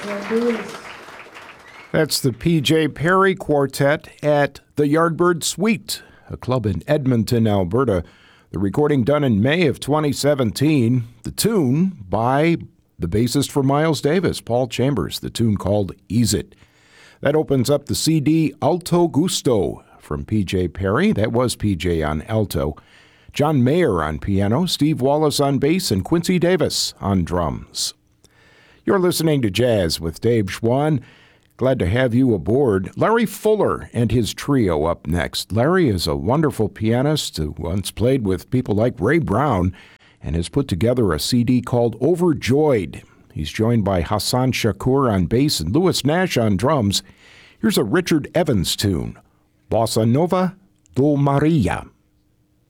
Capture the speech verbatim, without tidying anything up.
That's the P J Perry Quartet at the Yardbird Suite, a club in Edmonton, Alberta. The recording done in May of twenty seventeen. The tune by the bassist for Miles Davis, Paul Chambers, the tune called Ease It. That opens up the C D Alto Gusto from P J Perry. That was P J on alto. John Mayer on piano, Steve Wallace on bass, and Quincy Davis on drums. You're listening to Jazz with Dave Schwann. Glad to have you aboard. Larry Fuller and his trio up next. Larry is a wonderful pianist who once played with people like Ray Brown and has put together a C D called Overjoyed. He's joined by Hassan Shakur on bass and Louis Nash on drums. Here's a Richard Evans tune, Bossa Nova do Maria.